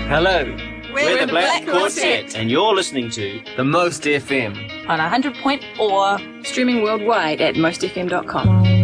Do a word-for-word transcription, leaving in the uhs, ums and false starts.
Hello. We're, We're the the Black, Black Quartet, and you're listening to The Most F M. On one hundred point four. Streaming worldwide at most f m dot com.